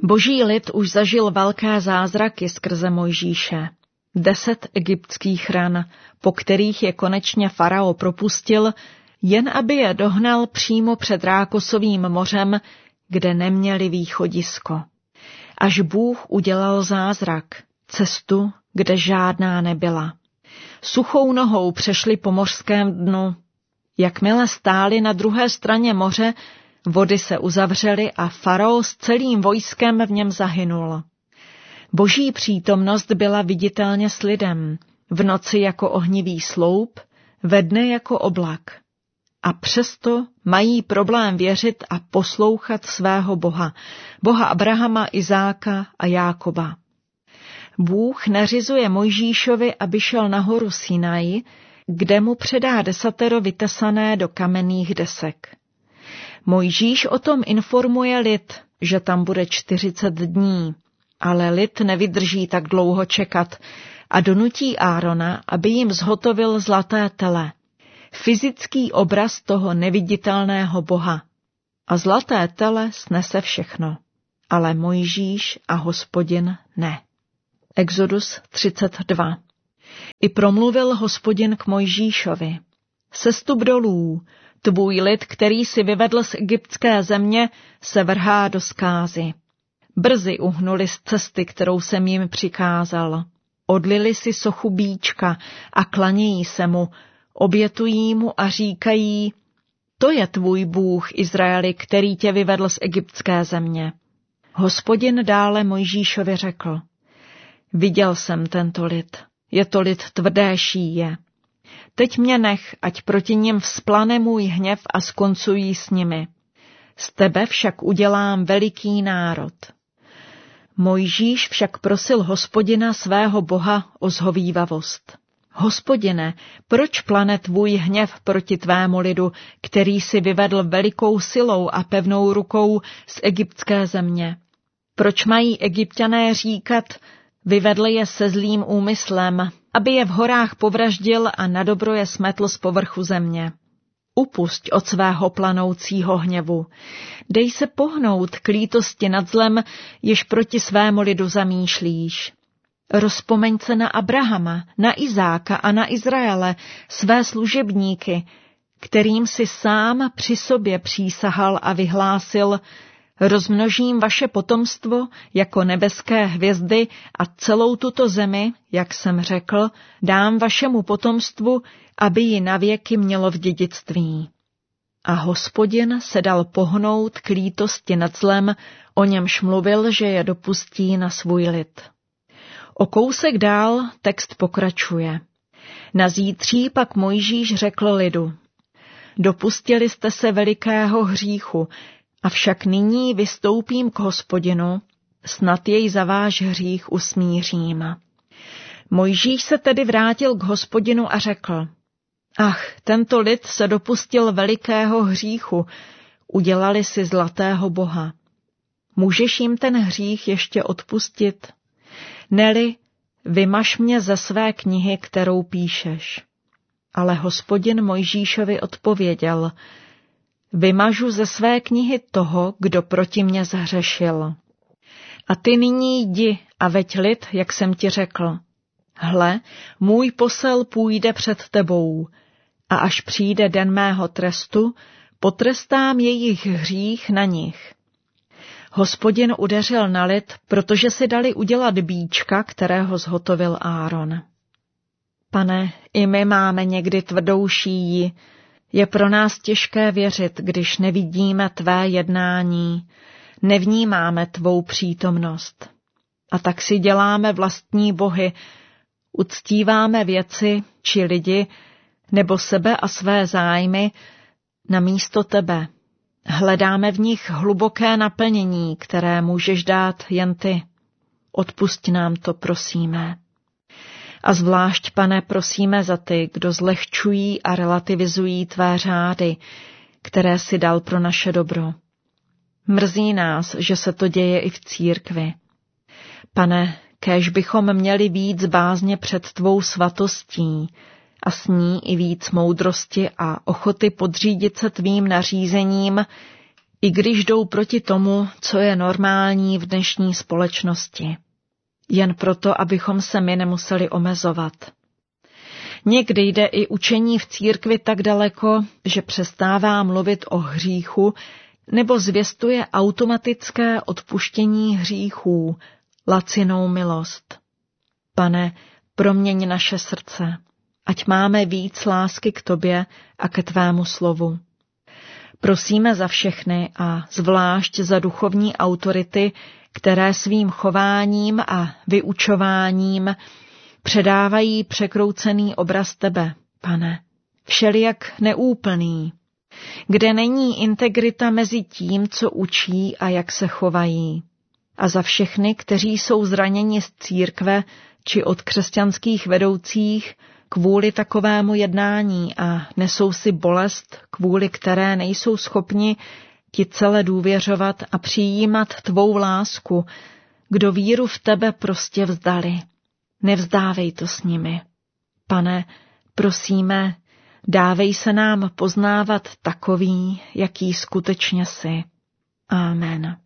Boží lid už zažil velké zázraky skrze Mojžíše. 10 egyptských ran, po kterých je konečně farao propustil, jen aby je dohnal přímo před Rákosovým mořem, kde neměli východisko. Až Bůh udělal zázrak, cestu, kde žádná nebyla. Suchou nohou přešli po mořském dnu. Jakmile stáli na druhé straně moře, vody se uzavřely a farao s celým vojskem v něm zahynul. Boží přítomnost byla viditelně s lidem, v noci jako ohnivý sloup, ve dne jako oblak. A přesto mají problém věřit a poslouchat svého Boha, Boha Abrahama, Izáka a Jákoba. Bůh nařizuje Mojžíšovi, aby šel na horu Sinaj, kde mu předá 10 vytesané do kamenných desek. Mojžíš o tom informuje lid, že tam bude 40 dní, ale lid nevydrží tak dlouho čekat a donutí Árona, aby jim zhotovil zlaté tele, fyzický obraz toho neviditelného Boha. A zlaté tele snese všechno, ale Mojžíš a Hospodin ne. Exodus 32. I promluvil Hospodin k Mojžíšovi. Sestup dolů, tvůj lid, který si vyvedl z egyptské země, se vrhá do zkázy. Brzy uhnuli z cesty, kterou jsem jim přikázal. Odlili si sochu bíčka a klanějí se mu, obětují mu a říkají, to je tvůj Bůh, Izraeli, který tě vyvedl z egyptské země. Hospodin dále Mojžíšovi řekl, viděl jsem tento lid, je to lid tvrdé šíje. Teď mě nech, ať proti nim vzplane můj hněv a skoncují s nimi. Z tebe však udělám veliký národ. Mojžíš však prosil Hospodina svého Boha o zhovívavost. Hospodine, proč plane tvůj hněv proti tvému lidu, který si vyvedl velikou silou a pevnou rukou z egyptské země? Proč mají Egypťané říkat, vyvedl je se zlým úmyslem, aby je v horách povraždil a nadobro je smetl z povrchu země? Upusť od svého planoucího hněvu. Dej se pohnout k lítosti nad zlem, jež proti svému lidu zamýšlíš. Rozpomeň se na Abrahama, na Izáka a na Izraele, své služebníky, kterým si sám při sobě přísahal a vyhlásil, rozmnožím vaše potomstvo jako nebeské hvězdy a celou tuto zemi, jak jsem řekl, dám vašemu potomstvu, aby ji navěky mělo v dědictví. A Hospodin se dal pohnout k lítosti nad zlem, o němž mluvil, že je dopustí na svůj lid. O kousek dál text pokračuje. Na zítří pak Mojžíš řekl lidu, dopustili jste se velikého hříchu, avšak nyní vystoupím k Hospodinu, snad jej za váš hřích usmířím. Mojžíš se tedy vrátil k Hospodinu a řekl, ach, tento lid se dopustil velikého hříchu, udělali si zlatého boha. Můžeš jim ten hřích ještě odpustit? Neli, vymaž mě ze své knihy, kterou píšeš. Ale Hospodin Mojžíšovi odpověděl, vymažu ze své knihy toho, kdo proti mně zhřešil. A ty nyní jdi a veď lid, jak jsem ti řekl. Hle, můj posel půjde před tebou, a až přijde den mého trestu, potrestám jejich hřích na nich. Hospodin udeřil na lid, protože si dali udělat bíčka, kterého zhotovil Áron. Pane, i my máme někdy tvrdou šíji. Je pro nás těžké věřit, když nevidíme tvé jednání, nevnímáme tvou přítomnost. A tak si děláme vlastní bohy, uctíváme věci či lidi, nebo sebe a své zájmy namísto tebe. Hledáme v nich hluboké naplnění, které můžeš dát jen ty. Odpusť nám to, prosíme. A zvlášť, Pane, prosíme za ty, kdo zlehčují a relativizují tvé řády, které si dal pro naše dobro. Mrzí nás, že se to děje i v církvi. Pane, kéž bychom měli víc bázně před tvou svatostí a s ní i víc moudrosti a ochoty podřídit se tvým nařízením, i když jdou proti tomu, co je normální v dnešní společnosti. Jen proto, abychom se my nemuseli omezovat. Někdy jde i učení v církvi tak daleko, že přestává mluvit o hříchu nebo zvěstuje automatické odpuštění hříchů, lacinou milost. Pane, proměň naše srdce, ať máme víc lásky k tobě a ke tvému slovu. Prosíme za všechny a zvlášť za duchovní autority, které svým chováním a vyučováním předávají překroucený obraz tebe, Pane, všelijak neúplný, kde není integrita mezi tím, co učí a jak se chovají. A za všechny, kteří jsou zraněni z církve či od křesťanských vedoucích kvůli takovému jednání a nesou si bolest, kvůli které nejsou schopni ti celé důvěřovat a přijímat tvou lásku, kdo víru v tebe prostě vzdali. Nevzdávej to s nimi. Pane, prosíme, dávej se nám poznávat takový, jaký skutečně jsi. Amen.